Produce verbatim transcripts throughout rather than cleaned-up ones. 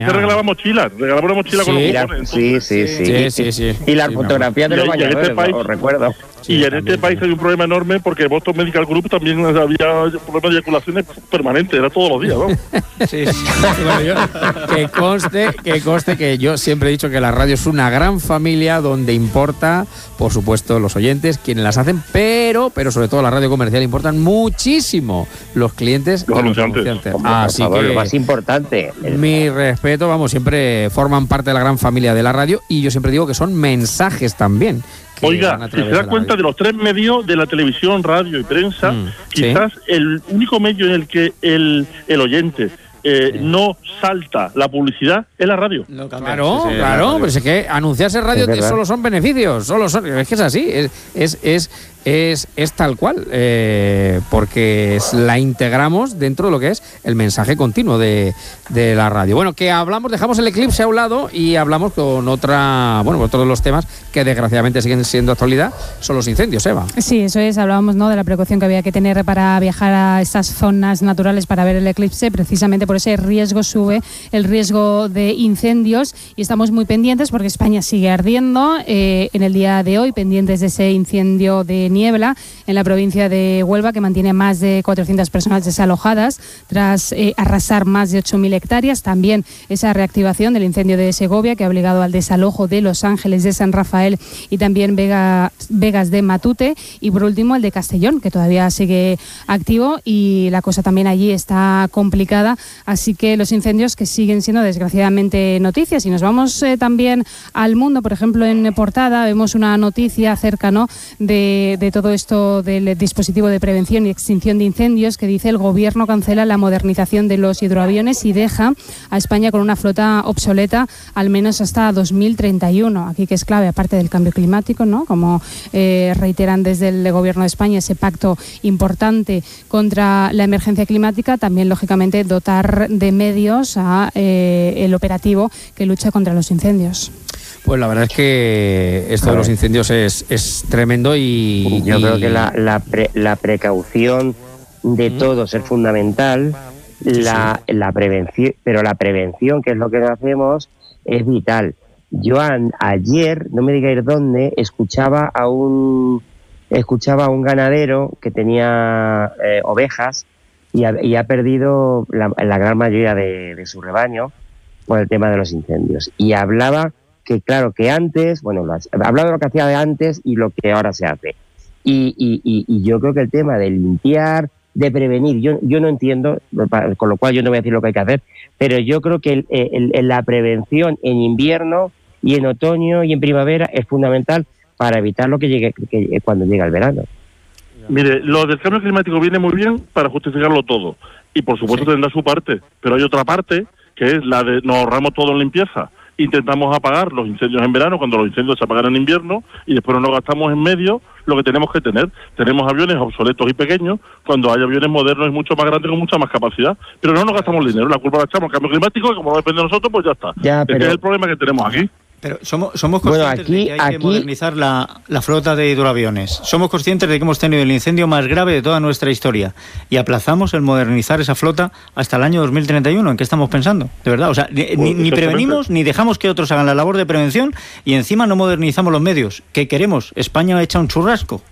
Que regalaba mochilas, regalaba una mochila sí, con los la, cupones. Sí, sí, sí. Sí, sí, sí. Y las sí, fotografías de los bañadores, este país, os recuerdo. Sí, y en este país hay un problema enorme porque Boston Medical Group también había problemas de eyaculaciones permanentes, era todos los días, ¿no? Sí, sí. Bueno, yo, que conste, que conste que yo siempre he dicho que la radio es una gran familia donde importa, por supuesto, los oyentes, quienes las hacen, pero, pero sobre todo la radio comercial importan muchísimo los clientes los y anunciantes. Los anunciantes. Hombre, Así por favor, que lo más importante. mi respeto, vamos, siempre forman parte de la gran familia de la radio y yo siempre digo que son mensajes también. Oiga, si se da cuenta de los tres medios de la televisión, radio y prensa, mm, quizás ¿sí? el único medio en el que el, el oyente eh, sí. no salta la publicidad es la radio. No, claro, sí, sí, claro, pero es que anunciarse en radio es solo son beneficios, solo son, es que es así, es, es, es Es, es tal cual, eh, porque es, la integramos dentro de lo que es el mensaje continuo de, de la radio. Bueno, que hablamos, dejamos el eclipse a un lado y hablamos con otra, bueno, otro de los temas que desgraciadamente siguen siendo actualidad, son los incendios, Eva. Sí, eso es, hablábamos, ¿no?, de la precaución que había que tener para viajar a estas zonas naturales para ver el eclipse, precisamente por ese riesgo sube el riesgo de incendios y estamos muy pendientes porque España sigue ardiendo, eh, en el día de hoy pendientes de ese incendio de niebla en la provincia de Huelva que mantiene más de cuatrocientas personas desalojadas tras eh, arrasar más de ocho mil hectáreas. También esa reactivación del incendio de Segovia que ha obligado al desalojo de Los Ángeles, de San Rafael y también Vega, Vegas de Matute. Y por último el de Castellón, que todavía sigue activo y la cosa también allí está complicada. Así que los incendios que siguen siendo desgraciadamente noticias. Y nos vamos eh, también al mundo, por ejemplo en portada vemos una noticia acerca, ¿no?, de de todo esto del dispositivo de prevención y extinción de incendios que dice el gobierno cancela la modernización de los hidroaviones y deja a España con una flota obsoleta al menos hasta dos mil treinta y uno. Aquí que es clave, aparte del cambio climático, ¿no?, como eh, reiteran desde el gobierno de España ese pacto importante contra la emergencia climática, también lógicamente dotar de medios a eh, el operativo que lucha contra los incendios. Pues la verdad es que esto de los incendios es, es tremendo y... Yo y... creo que la, la, pre, la precaución de todos es fundamental, sí, la, sí. la prevención, pero la prevención, que es lo que hacemos, es vital. Yo a, ayer, no me digáis dónde, escuchaba a un escuchaba a un ganadero que tenía eh, ovejas y ha, y ha perdido la, la gran mayoría de, de su rebaño por el tema de los incendios. Y hablaba... que claro, que antes, bueno, hablaba de lo que hacía de antes y lo que ahora se hace. Y, y, y, y yo creo que el tema de limpiar, de prevenir, yo, yo no entiendo, con lo cual yo no voy a decir lo que hay que hacer, pero yo creo que el, el, el, la prevención en invierno y en otoño y en primavera es fundamental para evitar lo que llegue que, cuando llega el verano. Mire, lo del cambio climático viene muy bien para justificarlo todo, y por supuesto sí. tendrá su parte, pero hay otra parte que es la de nos ahorramos todo en limpieza. Intentamos apagar los incendios en verano cuando los incendios se apagan en invierno y después no nos gastamos en medio lo que tenemos que tener. Tenemos aviones obsoletos y pequeños cuando hay aviones modernos y mucho más grandes con mucha más capacidad, pero no nos gastamos dinero, la culpa la echamos al cambio climático y como no depende de nosotros, pues ya está. Ya, pero... Este es el problema que tenemos aquí. Pero somos, somos conscientes bueno, aquí, de que hay aquí... que modernizar la, la flota de hidroaviones. Somos conscientes de que hemos tenido el incendio más grave de toda nuestra historia y aplazamos el modernizar esa flota hasta el año dos mil treinta y uno. ¿En qué estamos pensando? De verdad, o sea, ni, pues, ni prevenimos ni dejamos que otros hagan la labor de prevención y encima no modernizamos los medios. ¿Qué queremos? España echa un churrasco.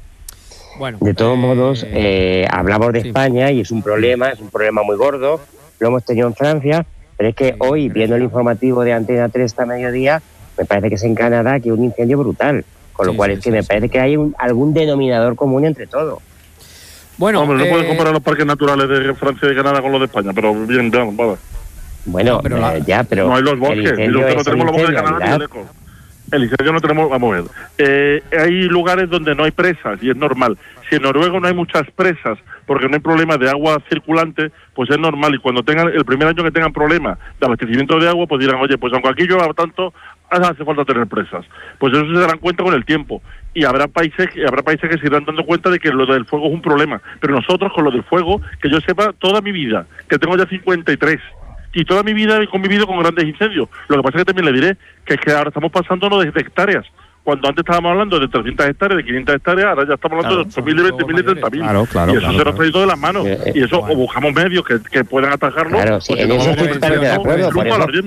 Bueno, de todos eh... modos, eh, hablamos de sí. España y es un problema, es un problema muy gordo. Lo hemos tenido en Francia. Pero es que hoy, viendo el informativo de Antena tres esta mediodía, me parece que es en Canadá que un incendio brutal. Con lo sí, cual sí, es que sí, me sí. parece que hay un, algún denominador común entre todo. Bueno, Hombre, no eh... puedes comparar los parques naturales de Francia y de Canadá con los de España, pero bien, ya, vale. Bueno, no, pero la... ya, pero... No hay los bosques, y los que no tenemos los bosques de Canadá ni de lejos. El incendio no tenemos, vamos a ver. Eh, hay lugares donde no hay presas y es normal. Si en Noruega no hay muchas presas porque no hay problema de agua circulante, pues es normal. Y cuando tengan el primer año que tengan problemas de abastecimiento de agua, pues dirán, oye, pues aunque aquí llueva tanto, hace falta tener presas. Pues eso se darán cuenta con el tiempo. Y habrá países, habrá países que se irán dando cuenta de que lo del fuego es un problema. Pero nosotros con lo del fuego, que yo sepa toda mi vida, que tengo ya cincuenta y tres, y toda mi vida he convivido con grandes incendios. Lo que pasa es que también le diré que es que ahora estamos pasándonos de hectáreas. cuando antes estábamos hablando de trescientas hectáreas, de quinientas hectáreas, ahora ya estamos hablando claro, de ocho mil, veinte mil y treinta mil. Claro, claro, y eso claro, se claro. nos ha ido de las manos. Eh, eh, y eso, bueno. o buscamos medios que, que puedan atajarlo, claro, sí, o si en no eso vamos estoy totalmente de acuerdo, por eso,